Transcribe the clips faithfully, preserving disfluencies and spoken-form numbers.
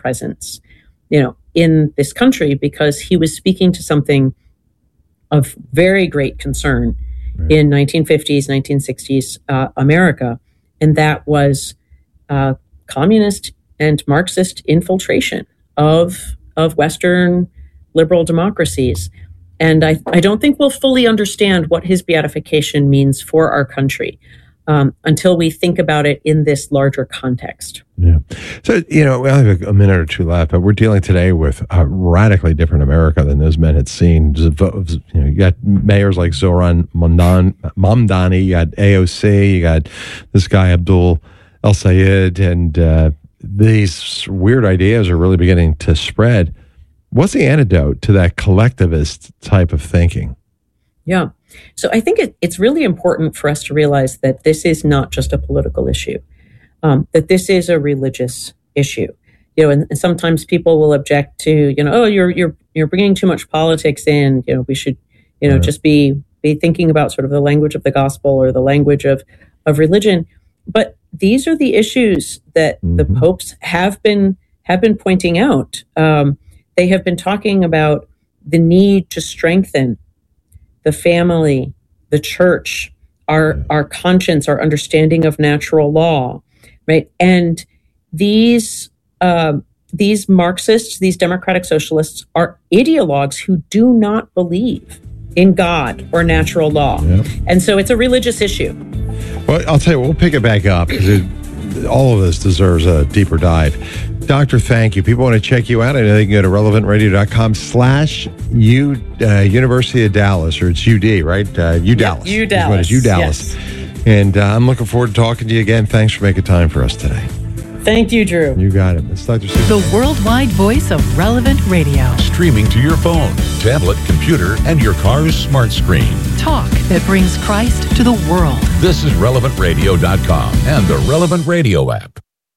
presence, you know, in this country, because he was speaking to something of very great concern right. in nineteen fifties, nineteen sixties uh, America, and that was uh, communist and Marxist infiltration of of Western liberal democracies. And I, I don't think we'll fully understand what his beatification means for our country um, until we think about it in this larger context. Yeah. So, you know, we only have a minute or two left, but we're dealing today with a radically different America than those men had seen. You know, you got mayors like Zoran Mamdani, you got A O C, you got this guy Abdul El Sayed, and uh, these weird ideas are really beginning to spread. What's the antidote to that collectivist type of thinking? Yeah. So I think it, it's really important for us to realize that this is not just a political issue, um, that this is a religious issue. You know, and, and sometimes people will object to, you know, oh, you're you're you're bringing too much politics in. You know, we should, you know, right. just be be thinking about sort of the language of the gospel or the language of of religion. But these are the issues that mm-hmm. the popes have been have been pointing out. Um, They have been talking about the need to strengthen the family, the church, our yeah. our conscience, our understanding of natural law, right? And these uh, these Marxists, these democratic socialists, are ideologues who do not believe in God or natural law, yeah. and so it's a religious issue. Well, I'll tell you, we'll pick it back up because all of this deserves a deeper dive. Doctor, thank you. People want to check you out. I know they can go to relevant radio dot com slash U, uh, University of Dallas, or it's U D, right? Uh, U Dallas. Yeah, U Dallas. U Dallas. Yes. And uh, I'm looking forward to talking to you again. Thanks for making time for us today. Thank you, Drew. You got it. It's Doctor Susan. The worldwide voice of Relevant Radio. Streaming to your phone, tablet, computer, and your car's smart screen. Talk that brings Christ to the world. This is relevant radio dot com and the Relevant Radio app.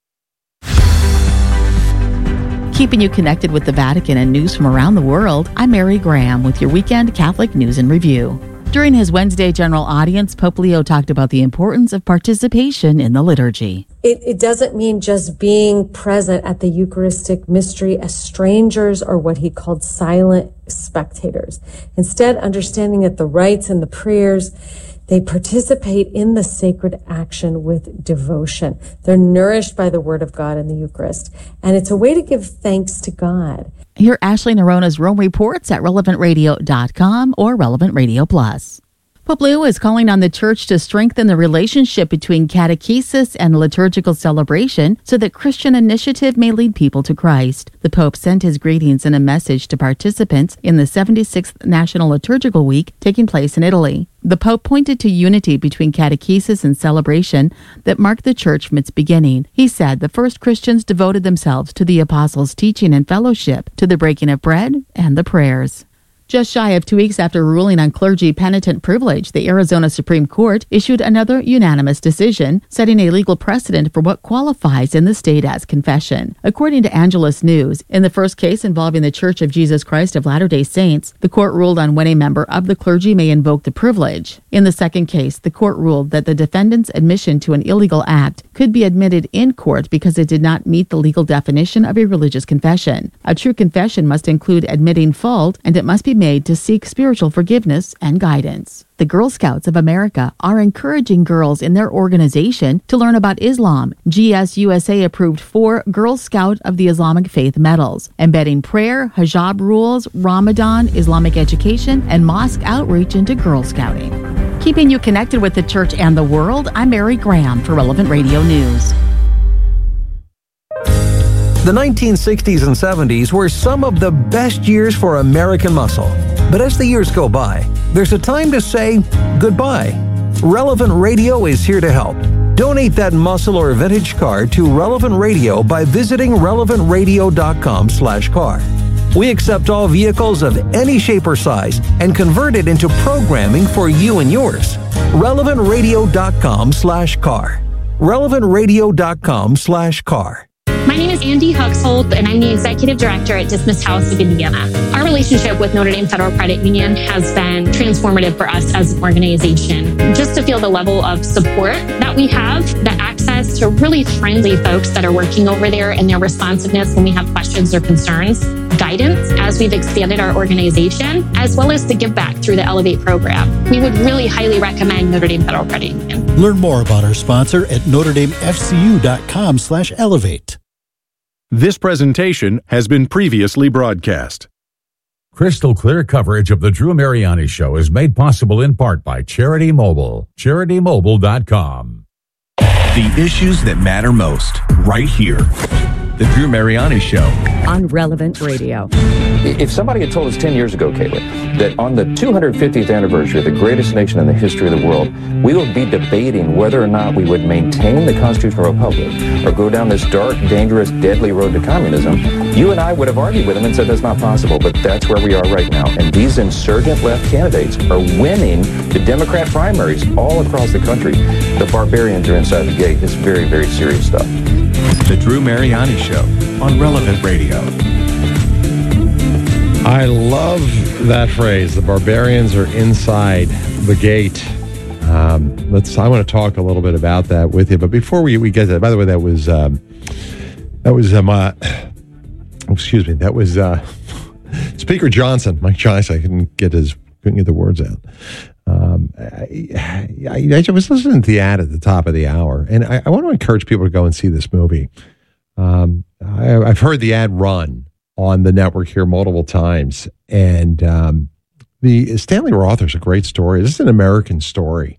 Keeping you connected with the Vatican and news from around the world, I'm Mary Graham with your weekend Catholic News and Review. During his Wednesday general audience, Pope Leo talked about the importance of participation in the liturgy. It, it doesn't mean just being present at the Eucharistic mystery as strangers or what he called silent spectators. Instead, understanding that the rites and the prayers, they participate in the sacred action with devotion. They're nourished by the Word of God in the Eucharist. And it's a way to give thanks to God. Hear Ashley Nerona's Rome Reports at relevant radio dot com or Relevant Radio Plus. Pope Leo is calling on the Church to strengthen the relationship between catechesis and liturgical celebration so that Christian initiative may lead people to Christ. The Pope sent his greetings in a message to participants in the seventy-sixth National Liturgical Week taking place in Italy. The Pope pointed to unity between catechesis and celebration that marked the Church from its beginning. He said the first Christians devoted themselves to the Apostles' teaching and fellowship, to the breaking of bread and the prayers. Just shy of two weeks after ruling on clergy penitent privilege, the Arizona Supreme Court issued another unanimous decision, setting a legal precedent for what qualifies in the state as confession. According to Angelus News, in the first case involving the Church of Jesus Christ of Latter-day Saints, the court ruled on when a member of the clergy may invoke the privilege. In the second case, the court ruled that the defendant's admission to an illegal act could be admitted in court because it did not meet the legal definition of a religious confession. A true confession must include admitting fault, and it must be made to seek spiritual forgiveness and guidance. The Girl Scouts of America are encouraging girls in their organization to learn about Islam. G S U S A approved four Girl Scout of the Islamic Faith medals, embedding prayer, hijab rules, Ramadan, Islamic education, and mosque outreach into Girl Scouting. Keeping you connected with the church and the world, I'm Mary Graham for Relevant Radio News. The nineteen sixties and seventies were some of the best years for American muscle. But as the years go by, there's a time to say goodbye. Relevant Radio is here to help. Donate that muscle or vintage car to Relevant Radio by visiting relevant radio dot com slash car. We accept all vehicles of any shape or size and convert it into programming for you and yours. relevant radio dot com slash car. relevant radio dot com slash car. My name is Andy Huxhold, and I'm the Executive Director at Dismissed House of Indiana. Our relationship with Notre Dame Federal Credit Union has been transformative for us as an organization. Just to feel the level of support that we have, the access access to really friendly folks that are working over there and their responsiveness when we have questions or concerns, guidance as we've expanded our organization, as well as the give back through the Elevate program. We would really highly recommend Notre Dame Federal Credit Union. Learn more about our sponsor at notre dame f c u dot com slash elevate. This presentation has been previously broadcast. Crystal clear coverage of the Drew Mariani Show is made possible in part by Charity Mobile. charity mobile dot com. The issues that matter most, right here. The Drew Mariani Show on Relevant Radio. If somebody had told us ten years ago, Kayla, that on the two hundred fiftieth anniversary of the greatest nation in the history of the world, we would be debating whether or not we would maintain the constitutional republic or go down this dark, dangerous, deadly road to communism, you and I would have argued with them and said that's not possible, but that's where we are right now. And these insurgent left candidates are winning the Democrat primaries all across the country. The barbarians are inside the gate. It's very, very serious stuff. The Drew Mariani Show on Relevant Radio. I love that phrase. The barbarians are inside the gate. Um, let's. I want to talk a little bit about that with you. But before we, we get to that, by the way, that was um, that was um, uh, excuse me. That was uh, Speaker Johnson, Mike Johnson. I couldn't get his couldn't get the words out. Um, I, I, I was listening to the ad at the top of the hour, and I, I want to encourage people to go and see this movie. Um, I, I've heard the ad run on the network here multiple times, and um, the Stanley Rother's a great story. This is an American story.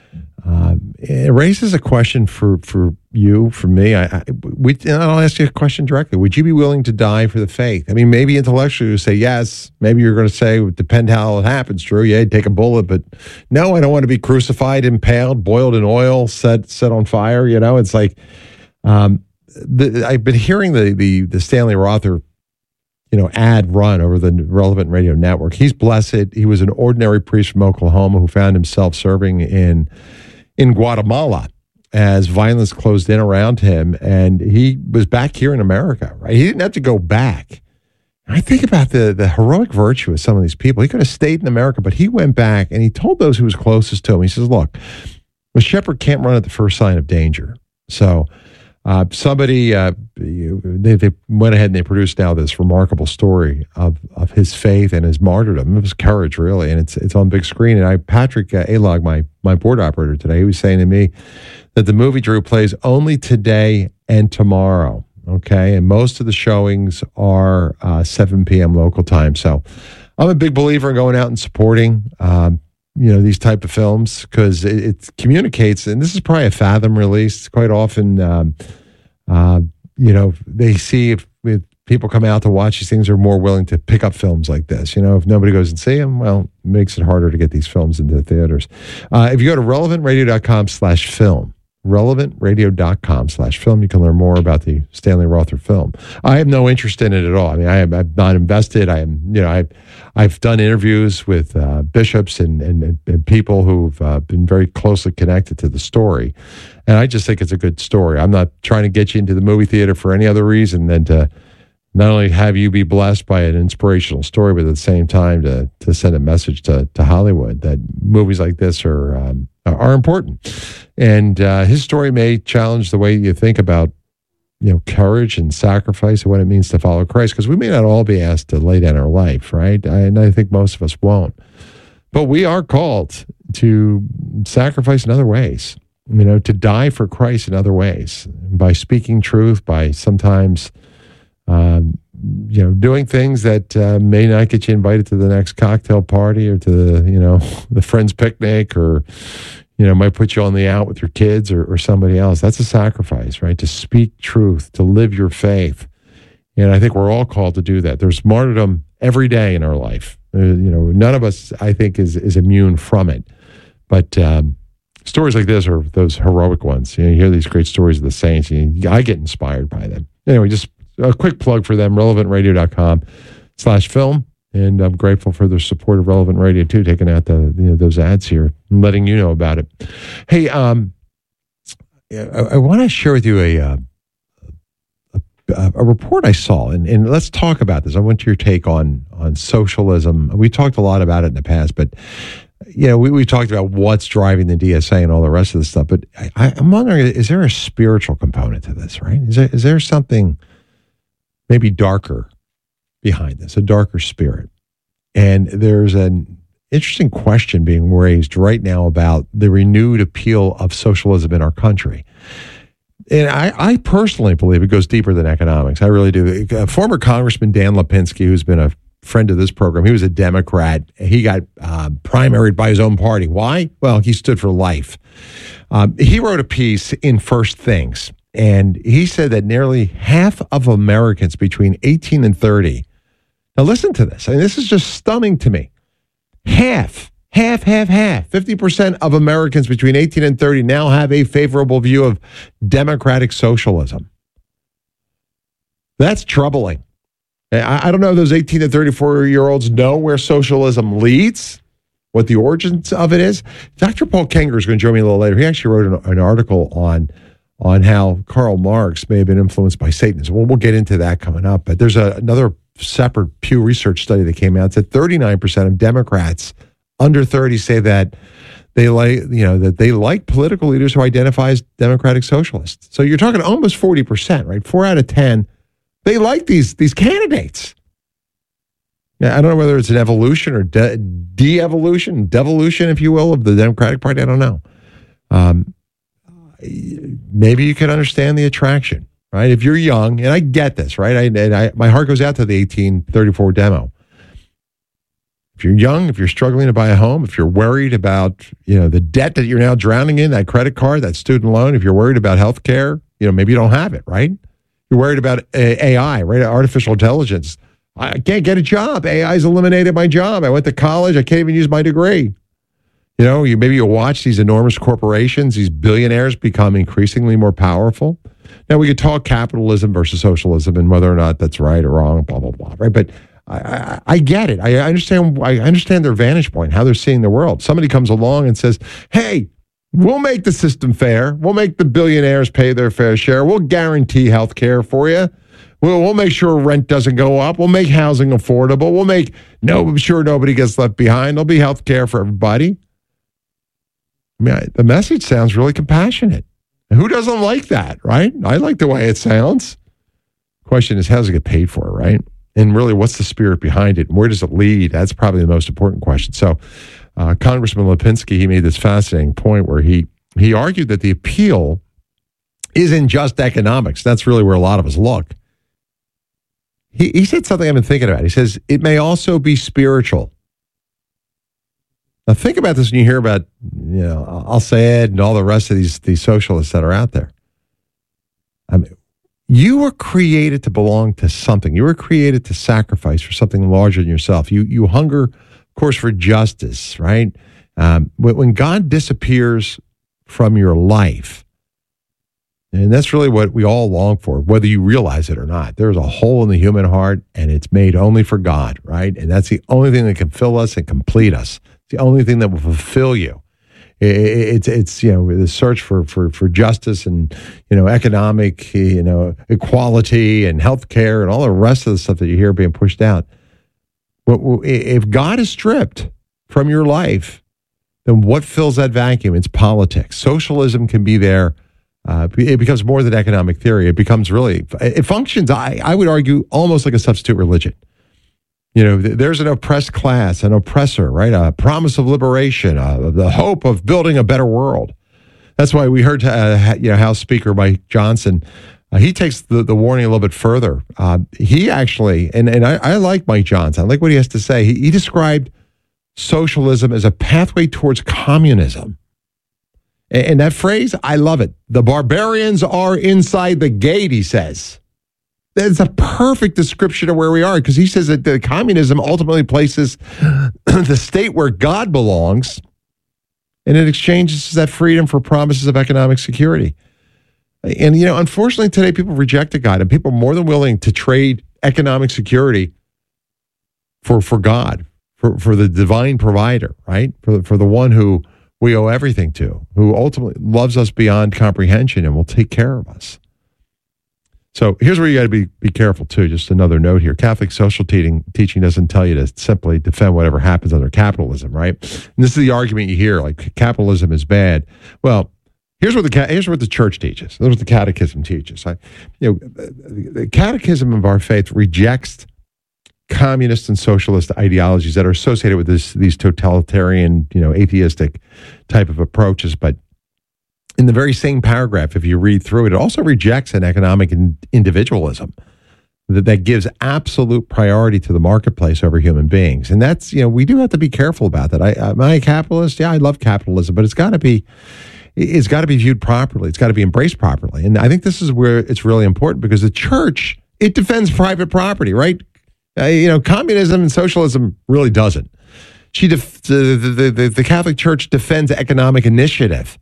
Um, it raises a question for, for you, for me. I, I, we, and I'll ask you a question directly. Would you be willing to die for the faith? I mean, maybe intellectually you say yes. Maybe you're going to say, it depends how it happens, Drew. Yeah, take a bullet. But no, I don't want to be crucified, impaled, boiled in oil, set set on fire. You know, it's like um, the, I've been hearing the, the, the Stanley Rother you know, ad run over the Relevant Radio Network. He's blessed. He was an ordinary priest from Oklahoma who found himself serving in in Guatemala as violence closed in around him, and he was back here in America, right? He didn't have to go back. I think about the, the heroic virtue of some of these people. He could have stayed in America, but he went back, and he told those who was closest to him, he says, look, the shepherd can't run at the first sign of danger. So uh, somebody, uh, they, they went ahead and they produced now this remarkable story of, of his faith and his martyrdom. It was courage, really, and it's it's on big screen. And I, Patrick uh, Alog, my, my board operator today, he was saying to me that the movie, Drew, plays only today and tomorrow, okay? And most of the showings are uh, seven p.m. local time. So I'm a big believer in going out and supporting um, you know, these type of films because it, it communicates, and this is probably a Fathom release. Quite often, um, uh, you know, they see if, if people come out to watch these things, are more willing to pick up films like this. You know, if nobody goes and see them, well, it makes it harder to get these films into the theaters. Uh, if you go to relevant radio dot com slash film, relevant radio dot com slash film, you can learn more about the Stanley Rother film. I have no interest in it at all. I mean, I am, I'm not invested. I am, you know, I've, I've done interviews with uh, bishops and, and, and people who've uh, been very closely connected to the story. And I just think it's a good story. I'm not trying to get you into the movie theater for any other reason than to not only have you be blessed by an inspirational story, but at the same time to to send a message to, to Hollywood that movies like this are um, are important. And uh, his story may challenge the way you think about, you know, courage and sacrifice and what it means to follow Christ, because we may not all be asked to lay down our life, right? I, and I think most of us won't. But we are called to sacrifice in other ways, you know, to die for Christ in other ways, by speaking truth, by sometimes Um, you know, doing things that uh, may not get you invited to the next cocktail party or to the, you know, the friend's picnic, or, you know, might put you on the out with your kids or, or somebody else. That's a sacrifice, right? To speak truth, to live your faith. And I think we're all called to do that. There's martyrdom every day in our life. Uh, you know, none of us, I think, is is immune from it. But um, stories like this are those heroic ones. You know, you hear these great stories of the saints, and you, I get inspired by them. Anyway, just a quick plug for them, relevant radio dot com slash film. And I'm grateful for their support of Relevant Radio, too, taking out the, you know, those ads here and letting you know about it. Hey, um, I, I want to share with you a, uh, a, a report I saw, and, and let's talk about this. I want your take on, on socialism. We talked a lot about it in the past, but you know, we, we talked about what's driving the D S A and all the rest of the stuff, but I, I'm wondering, is there a spiritual component to this, right? Is there, is there something maybe darker behind this, a darker spirit? And there's an interesting question being raised right now about the renewed appeal of socialism in our country. And I, I personally believe it goes deeper than economics. I really do. Uh, former Congressman Dan Lipinski, who's been a friend of this program, he was a Democrat. He got uh, primaried by his own party. Why? Well, he stood for life. Um, he wrote a piece in First Things, and he said that nearly half of Americans between eighteen and thirty. Now, listen to this. I mean, this is just stunning to me. Half, half, half, half, fifty percent of Americans between eighteen and thirty now have a favorable view of democratic socialism. That's troubling. I, I don't know if those eighteen to thirty-four-year-olds know where socialism leads, what the origins of it is. Doctor Paul Kenger is going to join me a little later. He actually wrote an, an article on, on how Karl Marx may have been influenced by Satanism. Well, we'll get into that coming up. But there's a, another separate Pew Research study that came out. It said thirty-nine percent of Democrats under thirty say that they like, you know, that they like political leaders who identify as democratic socialists. So you're talking almost forty percent, right? Four out of ten, they like these these candidates. Now, I don't know whether it's an evolution or de- de-evolution, devolution, if you will, of the Democratic Party. I don't know. Um, maybe you can understand the attraction. Right, if you're young, and I get this, right? I, and I, my heart goes out to the eighteen thirty-four demo. If you're young, if you're struggling to buy a home, if you're worried about, you know, the debt that you're now drowning in, that credit card, that student loan, if you're worried about health care, you know, maybe you don't have it, right? You're worried about A I, right? Artificial intelligence. I can't get a job. A I's eliminated my job. I went to college. I can't even use my degree. You know, you maybe you watch these enormous corporations, these billionaires become increasingly more powerful. Now, we could talk capitalism versus socialism and whether or not that's right or wrong, blah, blah, blah, right? But I, I, I get it. I understand I understand their vantage point, how they're seeing the world. Somebody comes along and says, hey, we'll make the system fair. We'll make the billionaires pay their fair share. We'll guarantee health care for you. We'll, we'll make sure rent doesn't go up. We'll make housing affordable. We'll make no sure nobody gets left behind. There'll be health care for everybody. I mean, I, the message sounds really compassionate. Who doesn't like that, right? I like the way it sounds. Question is, how does it get paid for, right? And really, what's the spirit behind it? And where does it lead? That's probably the most important question. So uh, Congressman Lipinski, he made this fascinating point where he he argued that the appeal isn't just economics. That's really where a lot of us look. He, he said something I've been thinking about. He says, it may also be spiritual. Now, think about this when you hear about, you know, Al-Sayed and all the rest of these, these socialists that are out there. I mean, you were created to belong to something. You were created to sacrifice for something larger than yourself. You you hunger, of course, for justice, right? Um, when God disappears from your life, and that's really what we all long for, whether you realize it or not. There's a hole in the human heart, and it's made only for God, right? And that's the only thing that can fill us and complete us. The only thing that will fulfill you. It's it's you know the search for for for justice and you know economic you know equality and healthcare and all the rest of the stuff that you hear being pushed out. If God is stripped from your life, then what fills that vacuum? It's politics. Socialism can be there. Uh, it becomes more than economic theory. It becomes really it functions. I I would argue almost like a substitute religion. You know, there's an oppressed class, an oppressor, right? A promise of liberation, uh, the hope of building a better world. That's why we heard, uh, you know, House Speaker Mike Johnson. Uh, he takes the, the warning a little bit further. Uh, he actually, and and I, I like Mike Johnson. I like what he has to say. He, he described socialism as a pathway towards communism. And, and that phrase, I love it. The barbarians are inside the gate, he says. That's a perfect description of where we are, because he says that the communism ultimately places the state where God belongs, and it exchanges that freedom for promises of economic security. And, you know, unfortunately today people rejected God, and people are more than willing to trade economic security for for God, for, for the divine provider, right? For, for the one who we owe everything to, who ultimately loves us beyond comprehension and will take care of us. So here's where you got to be be careful too. Just another note here: Catholic social teaching teaching doesn't tell you to simply defend whatever happens under capitalism, right? And this is the argument you hear: like capitalism is bad. Well, here's what the here's what the church teaches. Here's what the Catechism teaches. I, you know, the Catechism of our faith rejects communist and socialist ideologies that are associated with this these totalitarian, you know, atheistic type of approaches, but in the very same paragraph, if you read through it, it also rejects an economic in- individualism that, that gives absolute priority to the marketplace over human beings. And that's, you know, we do have to be careful about that. I, am I a capitalist? Yeah, I love capitalism, but it's got to be, it's got to be viewed properly. It's got to be embraced properly. And I think this is where it's really important because the church, it defends private property, right? Uh, you know, communism and socialism really doesn't. She, def- the, the, the, the Catholic Church defends economic initiative.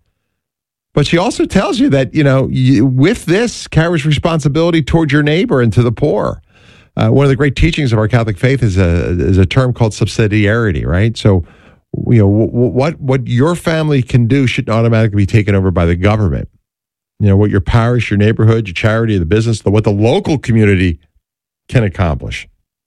But she also tells you that, you know, you, with this carries responsibility toward your neighbor and to the poor. Uh, one of the great teachings of our Catholic faith is a is a term called subsidiarity, right? So, you know, w- what what your family can do shouldn't automatically be taken over by the government. You know, what your parish, your neighborhood, your charity, the business, the, what the local community can accomplish.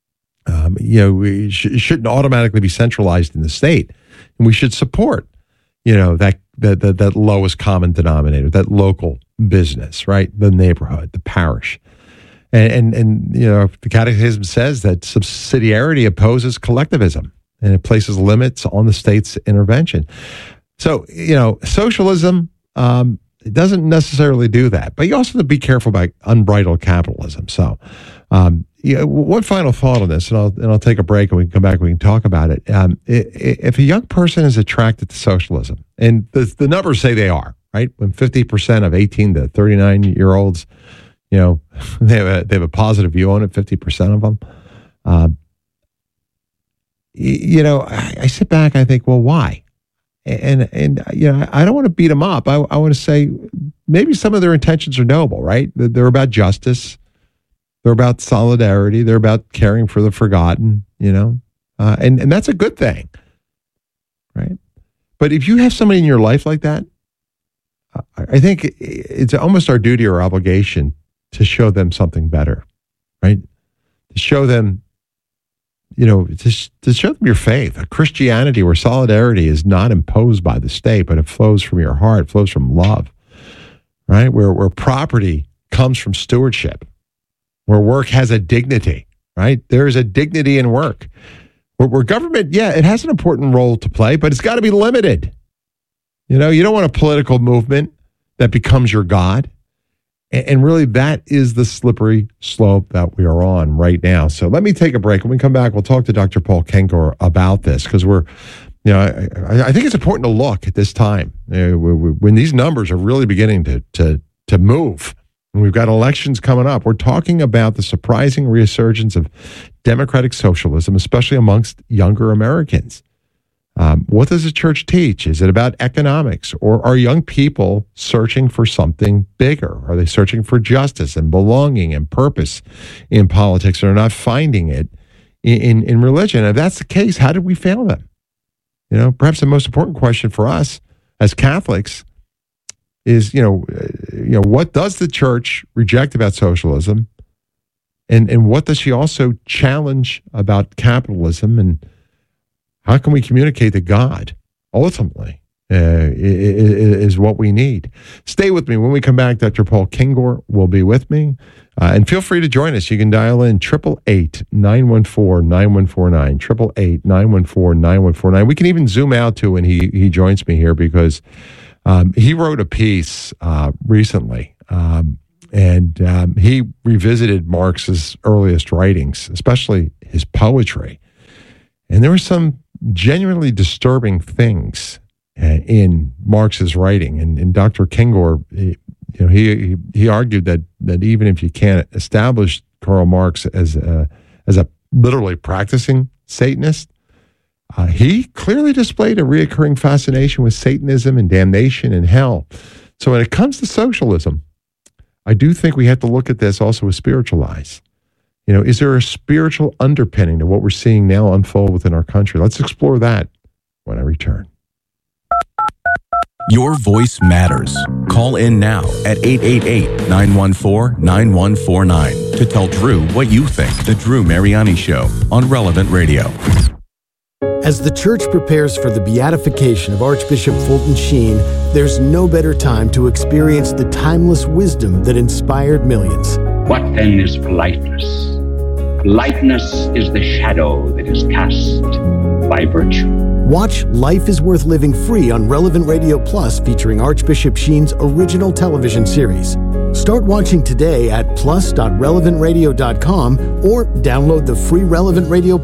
Um, you know, we sh- it shouldn't automatically be centralized in the state, and we should support, you know, that. That, that that lowest common denominator, that local business, right? The neighborhood, the parish. And, and, and you know, the Catechism says that subsidiarity opposes collectivism and it places limits on the state's intervention. So, you know, socialism um, it doesn't necessarily do that. But you also have to be careful about unbridled capitalism. So, um, yeah, one final thought on this, and I'll and I'll take a break and we can come back and we can talk about it. Um, if a young person is attracted to socialism, and the the numbers say they are, right? When fifty percent of eighteen to thirty-nine year olds, you know, they have a, they have a positive view on it, fifty percent of them. Um, you know, I, I sit back, I think, well, why? And and you know, I don't want to beat them up. I, I want to say maybe some of their intentions are noble, right? They're about justice. They're about solidarity. They're about caring for the forgotten, you know, uh, and, and that's a good thing, right? But if you have somebody in your life like that, I think it's almost our duty or obligation to show them something better, right? To show them, you know, to, to show them your faith, a Christianity where solidarity is not imposed by the state, but it flows from your heart, flows from love, right? Where, where property comes from stewardship. Where work has a dignity, right? There's a dignity in work. Where, where government, yeah, it has an important role to play, but it's got to be limited. You know, you don't want a political movement that becomes your God. And, and really, that is the slippery slope that we are on right now. So let me take a break. When we come back, we'll talk to Doctor Paul Kengor about this because we're, you know, I, I think it's important to look at this time you know, when these numbers are really beginning to to to move. And we've got elections coming up. We're talking about the surprising resurgence of democratic socialism, especially amongst younger Americans. Um, what does the church teach? Is it about economics? Or are young people searching for something bigger? Are they searching for justice and belonging and purpose in politics and are not finding it in, in, in religion? And if that's the case, how did we fail them? You know, perhaps the most important question for us as Catholics is, you know, uh, you know, what does the church reject about socialism, and and what does she also challenge about capitalism, and how can we communicate that God ultimately uh, is what we need? Stay with me. When we come back, Doctor Paul Kengor will be with me, uh, and feel free to join us. You can dial in triple eight nine one four nine one four nine triple eight nine one four nine one four nine. We can even zoom out to when he he joins me here because. Um, he wrote a piece uh, recently, um, and um, he revisited Marx's earliest writings, especially his poetry. And there were some genuinely disturbing things uh, in Marx's writing. And, and Doctor Kengor, he, you know, he he argued that that even if you can't establish Karl Marx as a, as a literally practicing Satanist, Uh, he clearly displayed a reoccurring fascination with Satanism and damnation and hell. So when it comes to socialism, I do think we have to look at this also with spiritual eyes. You know, is there a spiritual underpinning to what we're seeing now unfold within our country? Let's explore that when I return. Your voice matters. Call in now at eight eight eight, nine one four, nine one four nine to tell Drew what you think. The Drew Mariani Show on Relevant Radio. As the church prepares for the beatification of Archbishop Fulton Sheen, there's no better time to experience the timeless wisdom that inspired millions. What then is politeness? Politeness is the shadow that is cast by virtue. Watch Life is Worth Living free on Relevant Radio Plus, featuring Archbishop Sheen's original television series. Start watching today at plus dot relevant radio dot com or download the free Relevant Radio